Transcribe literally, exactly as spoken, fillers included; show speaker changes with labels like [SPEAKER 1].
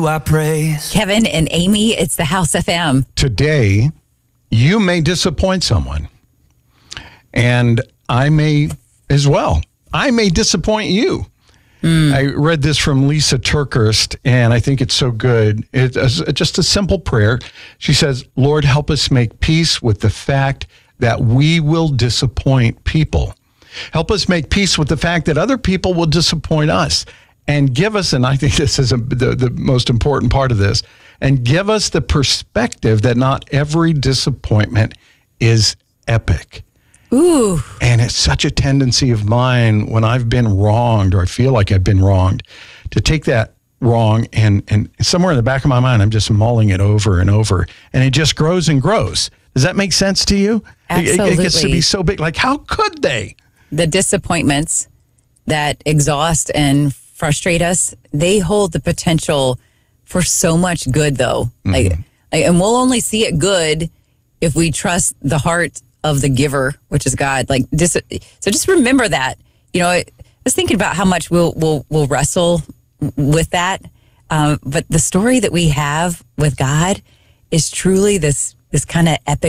[SPEAKER 1] I praise.
[SPEAKER 2] Kevin and Amy, it's the House F M.
[SPEAKER 3] Today, you may disappoint someone, and I may as well. I may disappoint you. Mm. I read this from Lisa Turkhurst, and I think it's so good. It's just a simple prayer. She says, Lord, help us make peace with the fact that we will disappoint people. Help us make peace with the fact that other people will disappoint us. And give us, and I think this is a, the, the most important part of this, and give us the perspective that not every disappointment is epic.
[SPEAKER 2] Ooh.
[SPEAKER 3] And it's such a tendency of mine when I've been wronged or I feel like I've been wronged to take that wrong and, and somewhere in the back of my mind, I'm just mulling it over and over. And it just grows and grows. Does that make sense to you?
[SPEAKER 2] Absolutely.
[SPEAKER 3] It, it gets to be so big. Like, how could they?
[SPEAKER 2] The disappointments that exhaust and frustrate us, they hold the potential for so much good, though. Mm-hmm. Like, like, and we'll only see it good if we trust the heart of the giver, which is God. Like, dis- so just remember that. You know, I was thinking about how much we'll we'll we'll wrestle with that, um, but the story that we have with God is truly this this kind of epic